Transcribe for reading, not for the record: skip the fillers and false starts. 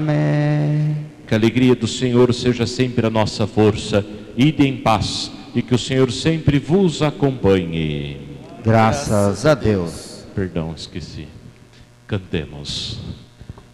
Amém. Que a alegria do Senhor seja sempre a nossa força. Ide em paz e que o Senhor sempre vos acompanhe. Graças a Deus. Perdão, esqueci. Cantemos.